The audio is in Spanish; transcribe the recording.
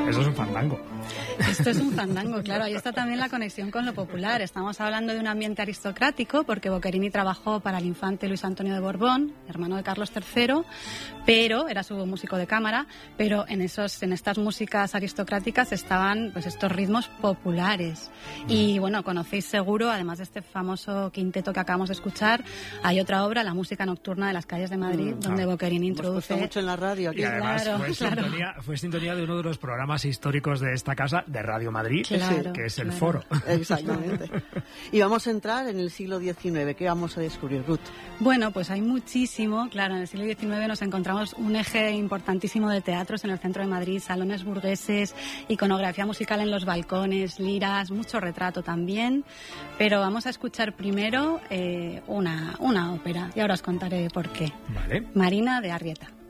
Eso es un fandango. Esto es un fandango, claro. Ahí está también la conexión con lo popular. Estamos hablando de un ambiente aristocrático porque Boccherini trabajó para el infante Luis Antonio de Borbón, hermano de Carlos III, pero era su músico de cámara, pero en estas músicas aristocráticas estaban pues estos ritmos populares. Y bueno, conocéis seguro, además de este famoso quinteto que acabamos de escuchar, hay otra obra, La música nocturna de las calles de Madrid, donde Boccherini introduce... mucho en la radio aquí. Y además fue sintonía de uno de los programas históricos de esta casa, de Radio Madrid, que es el Foro. Exactamente. Y vamos a entrar en el siglo XIX. ¿Qué vamos a descubrir, Ruth? Bueno, pues hay muchísimo. Claro, en el siglo XIX nos encontramos un eje importantísimo de teatros en el centro de Madrid, salones burgueses, iconografía musical en los balcones, liras, mucho retrato también. Pero vamos a escuchar primero una ópera y ahora os contaré por qué. Vale. Marina de Arrieta.